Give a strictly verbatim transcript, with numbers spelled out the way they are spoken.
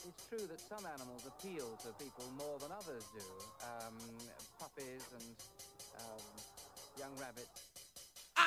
It's true that some animals appeal to people more than others do. Um, puppies and um, young rabbits